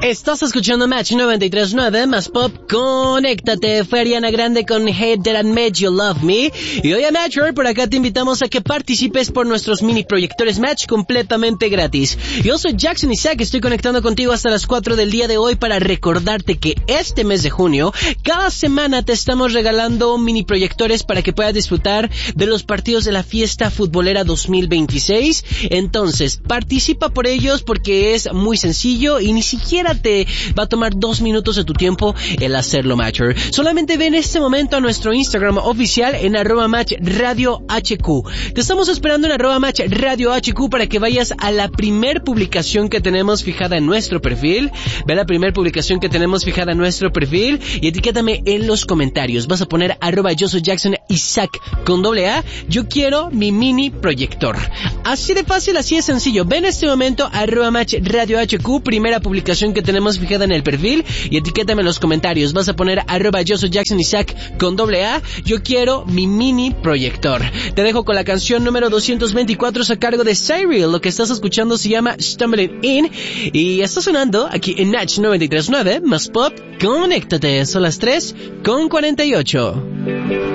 Estás escuchando Match 93.9 más Pop. Conéctate. Fue Ariana Grande con Hate That I Made You Love Me. Y hoy a Matcher, por acá te invitamos a que participes por nuestros mini proyectores Match completamente gratis. Yo soy Jackson Isaac, estoy conectando contigo hasta las 4 del día de hoy para recordarte que este mes de junio, cada semana te estamos regalando mini proyectores para que puedas disfrutar de los partidos de la fiesta futbolera 2026. Entonces, participa por ellos porque es muy sencillo y ni siquiera te va a tomar 2 minutos de tu tiempo el hacerlo, Matcher. Solamente ve en este momento a nuestro Instagram oficial en @matchradiohq. Te estamos esperando en @matchradiohq para que vayas a la primer publicación que tenemos fijada en nuestro perfil. Ve a la primer publicación que tenemos fijada en nuestro perfil y etiquétame en los comentarios. Vas a poner @yo soy Jackson Isaac con AA. Yo quiero mi mini proyector. Así de fácil, así de sencillo. Ve en este momento @matchradiohq, primera publicación que tenemos fijada en el perfil y etiquétame en los comentarios. Vas a poner @yo soy Jackson Isaac con AA. Yo quiero mi mini proyector. Te dejo con la canción número 224 a cargo de Cyril. Lo que estás escuchando se llama Stumbling In y está sonando aquí en Natch 93.9 más Pop. Conéctate. Son las 3:48.